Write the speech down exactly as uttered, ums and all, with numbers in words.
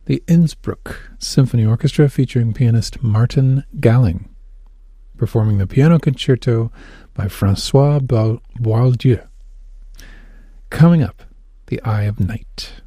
the Innsbruck Symphony Orchestra featuring pianist Martin Galling, performing the piano concerto by Francois Boieldieu. Coming up, The Eye of Night.